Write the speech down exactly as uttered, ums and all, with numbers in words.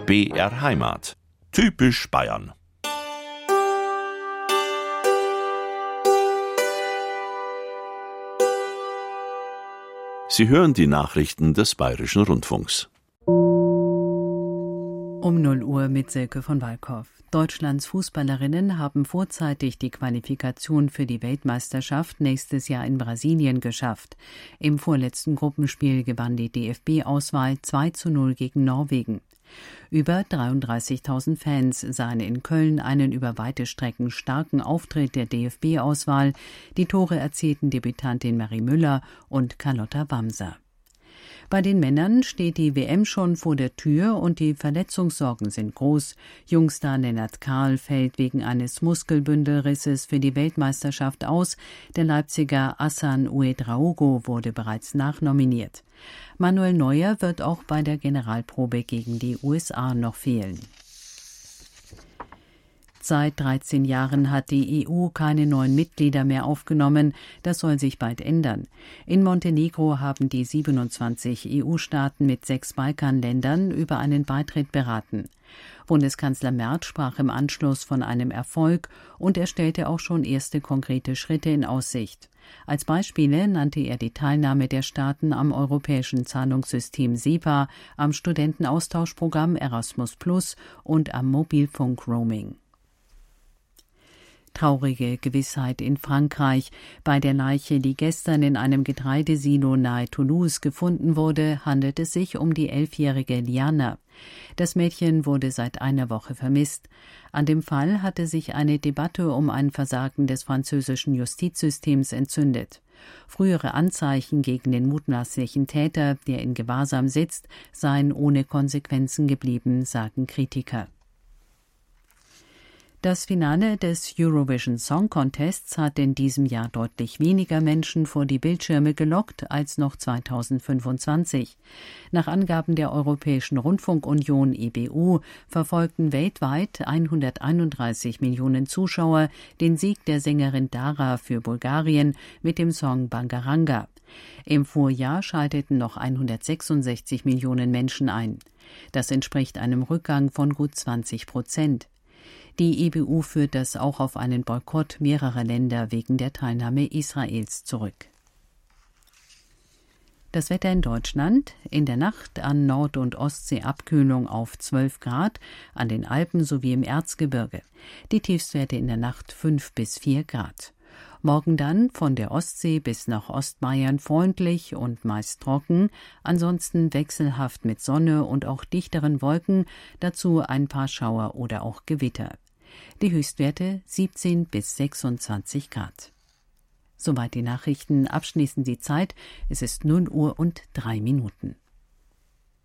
B R Heimat. Typisch Bayern. Sie hören die Nachrichten des Bayerischen Rundfunks. Um null Uhr mit Silke von Walkow. Deutschlands Fußballerinnen haben vorzeitig die Qualifikation für die Weltmeisterschaft nächstes Jahr in Brasilien geschafft. Im vorletzten Gruppenspiel gewann die D F B-Auswahl zwei zu null gegen Norwegen. Über dreiunddreißigtausend Fans sahen in Köln einen über weite Strecken starken Auftritt der D F B-Auswahl. Die Tore erzielten Debütantin Marie Müller und Carlotta Wamser. Bei den Männern steht die W M schon vor der Tür und die Verletzungssorgen sind groß. Jungstar Lennart Kahl fällt wegen eines Muskelbündelrisses für die Weltmeisterschaft aus. Der Leipziger Hassan Ouedraogo wurde bereits nachnominiert. Manuel Neuer wird auch bei der Generalprobe gegen die U S A noch fehlen. Seit dreizehn Jahren hat die E U keine neuen Mitglieder mehr aufgenommen. Das soll sich bald ändern. In Montenegro haben die siebenundzwanzig E U-Staaten mit sechs Balkanländern über einen Beitritt beraten. Bundeskanzler Merz sprach im Anschluss von einem Erfolg und er stellte auch schon erste konkrete Schritte in Aussicht. Als Beispiele nannte er die Teilnahme der Staaten am europäischen Zahlungssystem SEPA, am Studentenaustauschprogramm Erasmus plus und am Mobilfunk-Roaming. Traurige Gewissheit in Frankreich. Bei der Leiche, die gestern in einem Getreidesilo nahe Toulouse gefunden wurde, handelt es sich um die elfjährige Liana. Das Mädchen wurde seit einer Woche vermisst. An dem Fall hatte sich eine Debatte um ein Versagen des französischen Justizsystems entzündet. Frühere Anzeichen gegen den mutmaßlichen Täter, der in Gewahrsam sitzt, seien ohne Konsequenzen geblieben, sagen Kritiker. Das Finale des Eurovision Song Contests hat in diesem Jahr deutlich weniger Menschen vor die Bildschirme gelockt als noch zweitausendfünfundzwanzig. Nach Angaben der Europäischen Rundfunkunion E B U verfolgten weltweit hunderteinunddreißig Millionen Zuschauer den Sieg der Sängerin Dara für Bulgarien mit dem Song Bangaranga. Im Vorjahr schalteten noch hundertsechsundsechzig Millionen Menschen ein. Das entspricht einem Rückgang von gut zwanzig Prozent. Die E B U führt das auch auf einen Boykott mehrerer Länder wegen der Teilnahme Israels zurück. Das Wetter in Deutschland: In der Nacht an Nord- und Ostsee Abkühlung auf zwölf Grad, an den Alpen sowie im Erzgebirge. Die Tiefstwerte in der Nacht fünf bis vier Grad. Morgen dann von der Ostsee bis nach Ostbayern freundlich und meist trocken, ansonsten wechselhaft mit Sonne und auch dichteren Wolken, dazu ein paar Schauer oder auch Gewitter. Die Höchstwerte siebzehn bis sechsundzwanzig Grad. Soweit die Nachrichten, abschließend die Zeit, es ist null Uhr und drei Minuten.